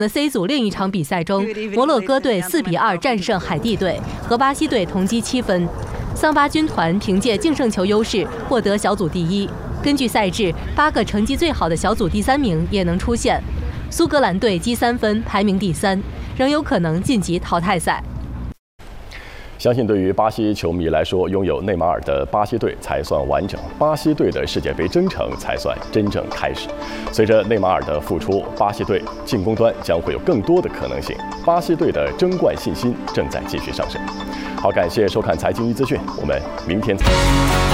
的 C 组另一场比赛中，摩洛哥队4-2战胜海地队，和巴西队同积7分。桑巴军团凭借净胜球优势获得小组第1。根据赛制，8个成绩最好的小组第3名也能出现。苏格兰队积3分，排名第3，仍有可能晋级淘汰赛。 相信对于巴西球迷来说，拥有内马尔的巴西队才算完整，巴西队的世界杯征程才算真正开始。随着内马尔的复出，巴西队进攻端将会有更多的可能性，巴西队的争冠信心正在继续上升。好，感谢收看财经一资讯，我们明天再见。